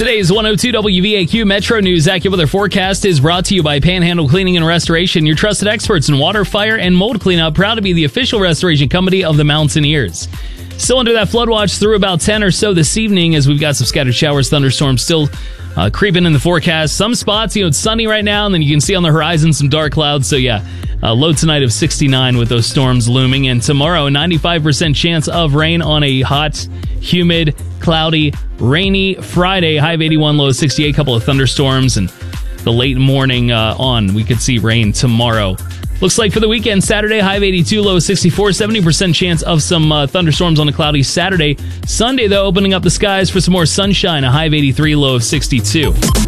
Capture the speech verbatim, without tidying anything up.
Today's one oh two W V A Q Metro News AccuWeather forecast is brought to you by Panhandle Cleaning and Restoration, your trusted experts in water, fire, and mold cleanup, proud to be the official restoration company of the Mountaineers. Still under that flood watch through about ten or so this evening, as we've got some scattered showers, thunderstorms still uh, creeping in the forecast. Some spots, you know, it's sunny right now, and then you can see on the horizon some dark clouds. So yeah, uh, low tonight of sixty-nine with those storms looming. And tomorrow, ninety-five percent chance of rain on a hot, humid, cloudy, rainy Friday. High of eighty-one, low of sixty-eight. Couple of thunderstorms, and the late morning uh, on, we could see rain tomorrow. Looks like for the weekend, Saturday, high of eighty-two, low of sixty-four, seventy percent chance of some uh, thunderstorms on a cloudy Saturday. Sunday, though, opening up the skies for some more sunshine, a high of eighty-three, low of sixty-two.